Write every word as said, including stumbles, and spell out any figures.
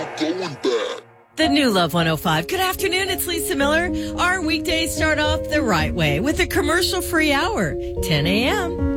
going back. The new Love one oh five. Good afternoon, it's Lisa Miller. Our weekdays start off the right way with a commercial-free hour, ten a.m.